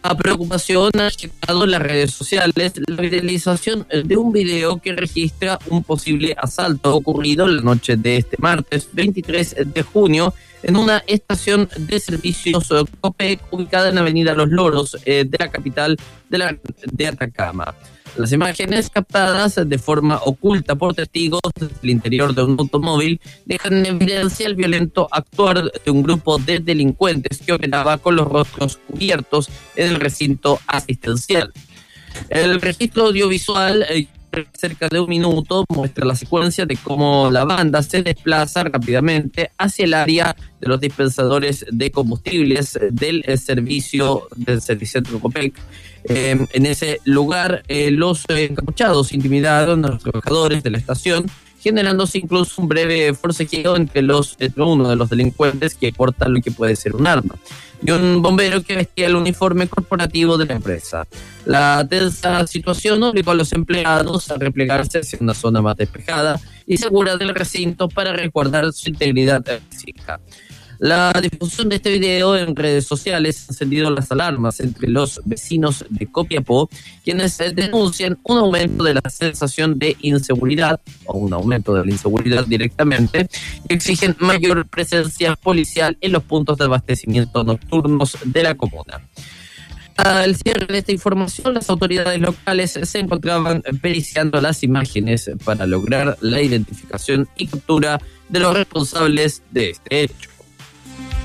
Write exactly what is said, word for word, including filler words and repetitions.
La preocupación ha generado en las redes sociales la viralización de un video que registra un posible asalto ocurrido la noche de este martes veintitrés de junio en una estación de servicios Copec ubicada en la avenida Los Loros eh, de la capital de, la, de Atacama. Las imágenes captadas de forma oculta por testigos desde el interior de un automóvil dejan en evidencia el violento actuar de un grupo de delincuentes que operaba con los rostros cubiertos en el recinto asistencial. El registro audiovisual, eh, cerca de un minuto, muestra la secuencia de cómo la banda se desplaza rápidamente hacia el área de los dispensadores de combustibles del eh, servicio del Servicentro Copec. Eh, en ese lugar, eh, los encapuchados intimidaron a los trabajadores de la estación, generándose incluso un breve forcejeo entre los entre uno de los delincuentes que porta lo que puede ser un arma y un bombero que vestía el uniforme corporativo de la empresa. La tensa situación obligó a los empleados a replegarse hacia una zona más despejada y segura del recinto para resguardar su integridad física. La difusión de este video en redes sociales ha encendido las alarmas entre los vecinos de Copiapó, quienes denuncian un aumento de la sensación de inseguridad, o un aumento de la inseguridad directamente, y exigen mayor presencia policial en los puntos de abastecimiento nocturnos de la comuna. Al cierre de esta información, las autoridades locales se encontraban periciando las imágenes para lograr la identificación y captura de los responsables de este hecho.